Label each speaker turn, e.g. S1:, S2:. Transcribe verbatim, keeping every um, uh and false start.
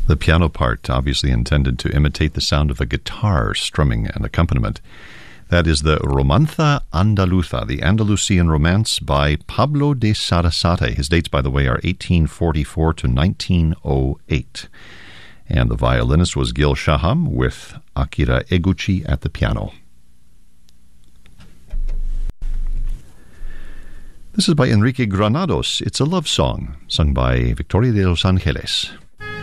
S1: The piano part, obviously intended to imitate the sound of a guitar strumming an accompaniment. That is the Romanza Andaluza, the Andalusian Romance by Pablo de Sarasate. His dates, by the way, are eighteen forty-four to nineteen oh eight. And the violinist was Gil Shaham with Akira Eguchi at the piano. This is by Enrique Granados. It's a love song sung by Victoria de los Angeles.